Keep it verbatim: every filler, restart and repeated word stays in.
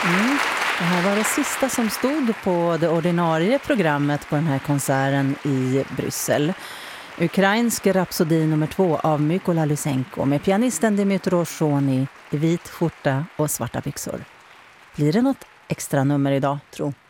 Mm. Det här var det sista som stod på det ordinarie programmet på den här konserten i Bryssel. Ukrainsk rapsodi nummer två av Mykola Lysenko med pianisten Dmytro Shoni i vit skjorta och svarta byxor. Blir det något extra nummer idag, tro?